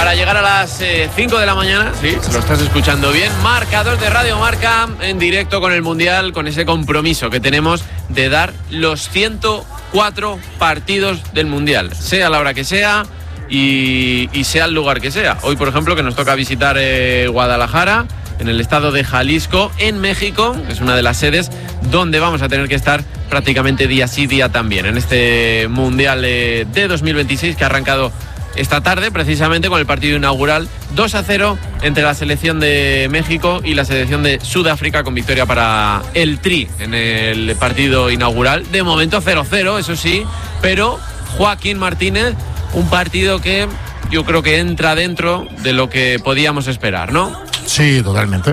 para llegar a las 5 de la mañana. Sí, lo estás escuchando bien. Marcador de Radio Marca en directo con el Mundial, con ese compromiso que tenemos de dar los 104 partidos del Mundial, sea la hora que sea y sea el lugar que sea. Hoy, por ejemplo, que nos toca visitar Guadalajara, en el estado de Jalisco, en México, que es una de las sedes donde vamos a tener que estar prácticamente día sí, día también, en este Mundial de 2026 que ha arrancado esta tarde, precisamente con el partido inaugural 2-0 entre la selección de México y la selección de Sudáfrica, con victoria para el Tri en el partido inaugural. De momento 0-0, eso sí, pero Joaquín Martínez, un partido que yo creo que entra dentro de lo que podíamos esperar, ¿no? Sí, totalmente.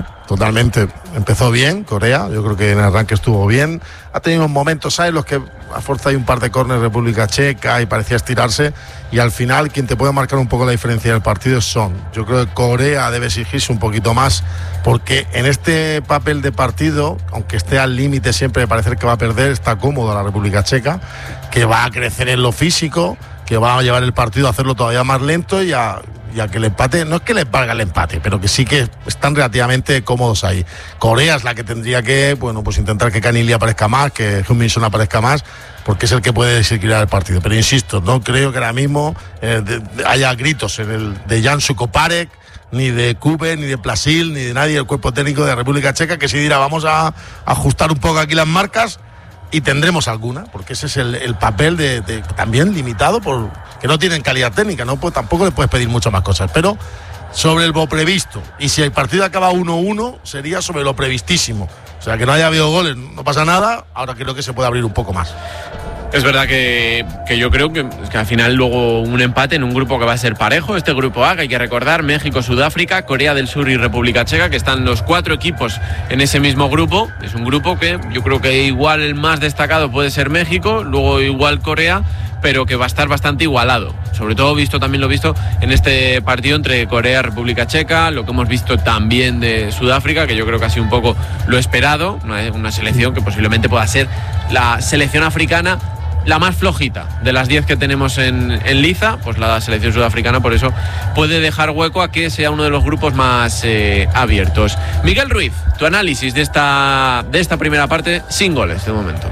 Empezó bien Corea, yo creo que en el arranque estuvo bien. Ha tenido unos momentos, ¿sabes? Los que a fuerza hay un par de córneres República Checa y parecía estirarse, y al final quien te puede marcar un poco la diferencia del partido es Son. Yo creo que Corea debe exigirse un poquito más, porque en este papel de partido, aunque esté al límite siempre de parecer que va a perder, está cómodo la República Checa, que va a crecer en lo físico, que va a llevar el partido a hacerlo todavía más lento y a que el empate, no es que les valga el empate, pero que sí que están relativamente cómodos ahí. Corea es la que tendría que, bueno, pues intentar que Kang In Lee aparezca más, que Heung-min Son aparezca más, porque es el que puede desequilibrar el partido. Pero insisto, no creo que ahora mismo haya gritos de Jan Sukoparek, ni de Kube, ni de Plasil, ni de nadie del cuerpo técnico de la República Checa, que si dirá, vamos a ajustar un poco aquí las marcas, y tendremos alguna, porque ese es el papel de también limitado por que no tienen calidad técnica, ¿no? Pues tampoco le puedes pedir muchas más cosas, pero sobre lo previsto, y si el partido acaba 1-1 sería sobre lo previstísimo, o sea, que no haya habido goles, no pasa nada. Ahora creo que se puede abrir un poco más. Es verdad que yo creo que al final luego un empate en un grupo que va a ser parejo, este grupo A, que hay que recordar, México, Sudáfrica, Corea del Sur y República Checa, que están los 4 equipos en ese mismo grupo. Es un grupo que yo creo que igual el más destacado puede ser México, luego igual Corea, pero que va a estar bastante igualado, sobre todo también lo visto en este partido entre Corea y República Checa, lo que hemos visto también de Sudáfrica, que yo creo que ha sido un poco lo esperado, una selección que posiblemente pueda ser la selección africana la más flojita de las 10 que tenemos en liza, pues la selección sudafricana por eso puede dejar hueco a que sea uno de los grupos más abiertos. Miguel Ruiz, tu análisis de esta primera parte sin goles de momento.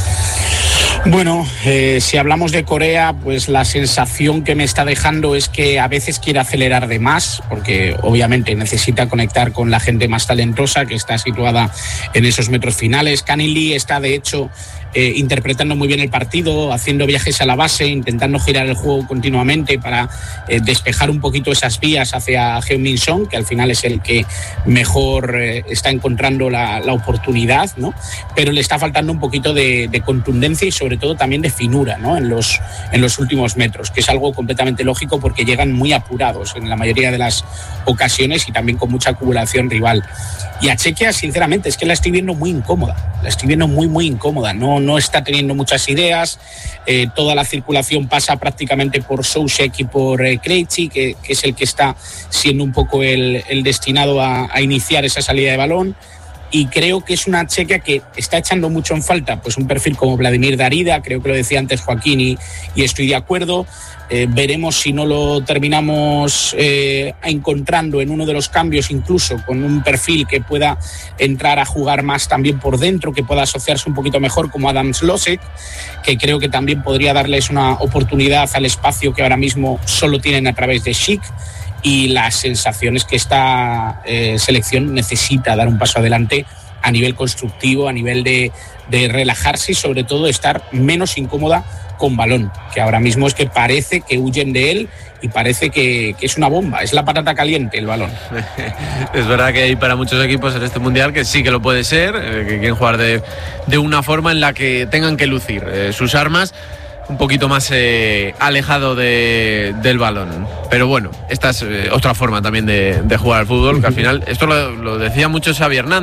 Bueno, si hablamos de Corea, pues la sensación que me está dejando es que a veces quiere acelerar de más, porque obviamente necesita conectar con la gente más talentosa que está situada en esos metros finales. Kang In Lee está, de hecho, interpretando muy bien el partido, haciendo viajes a la base, intentando girar el juego continuamente para despejar un poquito esas vías hacia Heung-min Son, que al final es el que mejor está encontrando la oportunidad, ¿no? Pero le está faltando un poquito de contundencia y sobre todo también de finura, ¿no? en los últimos metros, que es algo completamente lógico porque llegan muy apurados en la mayoría de las ocasiones y también con mucha acumulación rival. Y a Chequia, sinceramente, es que la estoy viendo muy incómoda, muy incómoda, no está teniendo muchas ideas, toda la circulación pasa prácticamente por Soucek y por Krejci, que es el que está siendo un poco el destinado a iniciar esa salida de balón. Y creo que es una Chequia que está echando mucho en falta, pues un perfil como Vladimir Darida, creo que lo decía antes Joaquín y estoy de acuerdo. Veremos si no lo terminamos encontrando en uno de los cambios, incluso con un perfil que pueda entrar a jugar más también por dentro, que pueda asociarse un poquito mejor, como Adam Slosek, que creo que también podría darles una oportunidad al espacio que ahora mismo solo tienen a través de Schick. Y las sensaciones que esta selección necesita dar un paso adelante a nivel constructivo, a nivel de relajarse y sobre todo estar menos incómoda con balón, que ahora mismo es que parece que huyen de él y parece que es una bomba, es la patata caliente el balón. Es verdad que hay para muchos equipos en este Mundial que sí que lo puede ser, que quieren jugar de una forma en la que tengan que lucir sus armas un poquito más alejado del balón. Pero bueno, esta es otra forma también de jugar al fútbol, que al final, esto lo decía mucho Xavi Hernández.